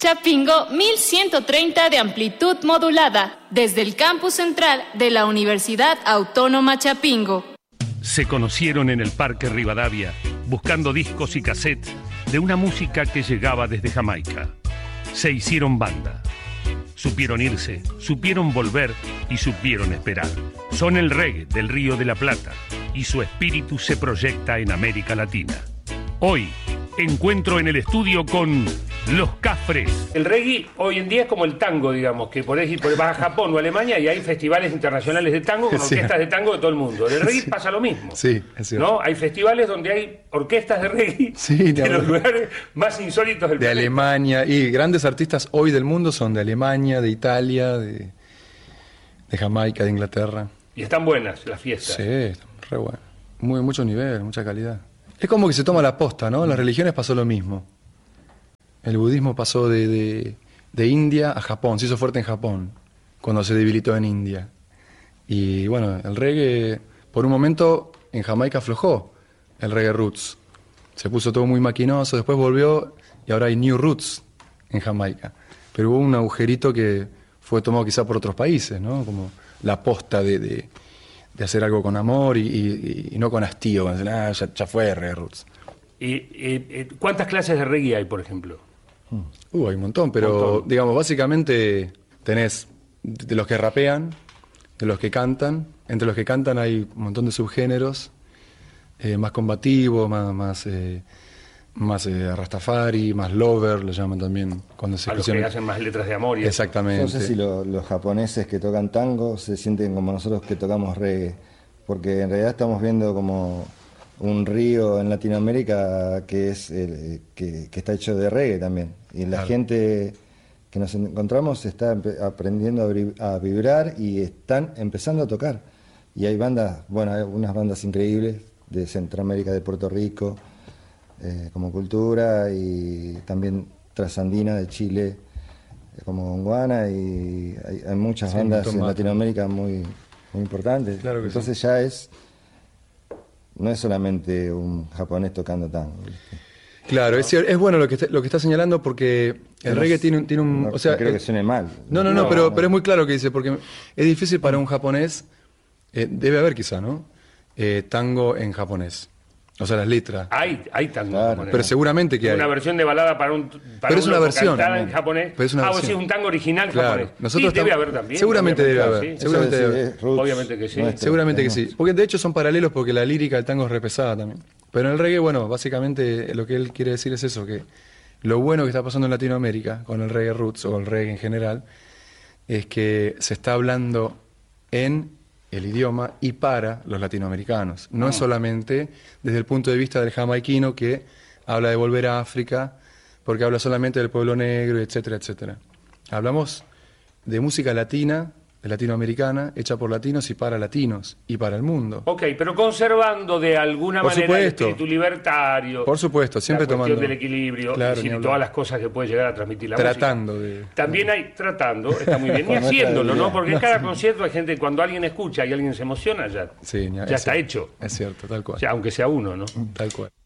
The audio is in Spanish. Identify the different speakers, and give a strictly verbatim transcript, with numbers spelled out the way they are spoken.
Speaker 1: Chapingo mil ciento treinta de amplitud modulada, desde el campus central de la Universidad Autónoma Chapingo.
Speaker 2: Se conocieron en el Parque Rivadavia, buscando discos y cassettes de una música que llegaba desde Jamaica. Se hicieron banda. Supieron irse, supieron volver y supieron esperar. Son el reggae del Río de la Plata y su espíritu se proyecta en América Latina. Hoy, encuentro en el estudio con Los Cafres. El reggae hoy en día es como el tango, digamos, que por ahí vas a Japón o Alemania y hay festivales internacionales de tango con
Speaker 3: sí.
Speaker 2: orquestas de tango de todo el mundo. En el reggae sí. pasa lo mismo.
Speaker 3: Sí, es cierto.
Speaker 2: ¿No? Hay festivales donde hay orquestas de reggae
Speaker 3: sí,
Speaker 2: de los lugares más insólitos del
Speaker 3: de
Speaker 2: planeta.
Speaker 3: Alemania, y grandes artistas hoy del mundo son de Alemania, de Italia, de, de Jamaica, de Inglaterra.
Speaker 2: Y están buenas las fiestas.
Speaker 3: Sí, están re buenas. Muy, mucho nivel, mucha calidad. Es como que se toma la posta, ¿no? En las religiones pasó lo mismo. El budismo pasó de, de, de India a Japón, se hizo fuerte en Japón, cuando se debilitó en India. Y bueno, el reggae, por un momento, en Jamaica aflojó, el reggae roots. Se puso todo muy maquinoso, después volvió y ahora hay new roots en Jamaica. Pero hubo un agujerito que fue tomado quizá por otros países, ¿no? Como la posta de, de, de hacer algo con amor y, y, y no con hastío. Ah, ya, ya fue reggae roots.
Speaker 2: ¿Y, y, ¿Cuántas clases de reggae hay, por ejemplo?
Speaker 3: Uh, hay un montón, pero montón. digamos, básicamente tenés de los que rapean, de los que cantan. Entre los que cantan hay un montón de subgéneros, eh, más combativos, más, más, eh, más eh, rastafari, más lover, lo llaman también. Cuando se
Speaker 2: a los que hacen más letras de amor. Y
Speaker 3: exactamente.
Speaker 4: No sé si lo, los japoneses que tocan tango se sienten como nosotros que tocamos reggae, porque en realidad estamos viendo como un río en Latinoamérica que es el, que, que está hecho de reggae también, y la claro. gente que nos encontramos está aprendiendo a vibrar y están empezando a tocar, y hay bandas, bueno, hay unas bandas increíbles de Centroamérica, de Puerto Rico, eh, como Cultura, y también Trasandina de Chile, eh, como Gondwana, y hay, hay muchas sí, bandas en Latinoamérica muy, muy importantes, claro entonces sí. ya es no es solamente un japonés tocando tango. ¿Viste?
Speaker 3: Claro, es, es bueno lo que está, lo que está señalando, porque el
Speaker 4: pero
Speaker 3: reggae tiene un... Tiene un
Speaker 4: no,
Speaker 3: o sea,
Speaker 4: no creo
Speaker 3: eh,
Speaker 4: que suene mal.
Speaker 3: No, no, no, no pero, no. pero es muy claro que dice, porque es difícil para un japonés, eh, debe haber quizá, ¿no? Eh, tango en japonés. O sea, las letras.
Speaker 2: Hay, hay tango
Speaker 3: claro,
Speaker 2: en japonés.
Speaker 3: Pero seguramente que hay.
Speaker 2: Una versión de balada para un para
Speaker 3: pero es una versión
Speaker 2: en japonés.
Speaker 3: Pero es una
Speaker 2: ah,
Speaker 3: versión.
Speaker 2: o sí, es un tango original
Speaker 3: claro.
Speaker 2: japonés.
Speaker 3: Nosotros
Speaker 2: sí, debe haber también.
Speaker 3: Seguramente debe haber.
Speaker 2: Sí.
Speaker 3: Seguramente,
Speaker 4: debe
Speaker 3: debe
Speaker 4: haber. Roots,
Speaker 2: obviamente que sí.
Speaker 4: Nuestro,
Speaker 3: seguramente
Speaker 4: tenemos.
Speaker 3: que sí. Porque de hecho son paralelos, porque la lírica del tango es repesada también. Pero en el reggae, bueno, básicamente lo que él quiere decir es eso, que lo bueno que está pasando en Latinoamérica con el reggae roots o el reggae en general es que se está hablando en el idioma y para los latinoamericanos. No ah. es solamente desde el punto de vista del jamaiquino que habla de volver a África, porque habla solamente del pueblo negro, etcétera, etcétera. Hablamos de música latina, latinoamericana, hecha por latinos y para latinos y para el mundo.
Speaker 2: Ok, pero conservando de alguna
Speaker 3: por
Speaker 2: manera
Speaker 3: supuesto.
Speaker 2: el espíritu libertario.
Speaker 3: Por supuesto, siempre
Speaker 2: la cuestión
Speaker 3: tomando
Speaker 2: del equilibrio,
Speaker 3: claro,
Speaker 2: y todas las cosas que puede llegar a transmitir la
Speaker 3: tratando
Speaker 2: música.
Speaker 3: de
Speaker 2: También hay, tratando, está muy bien, y haciéndolo, ¿no? Porque en cada concierto hay gente, cuando alguien escucha y alguien se emociona, ya,
Speaker 3: sí,
Speaker 2: ya está
Speaker 3: cierto,
Speaker 2: hecho.
Speaker 3: Es cierto, tal cual.
Speaker 2: O sea, aunque sea uno, ¿no?
Speaker 3: Tal cual.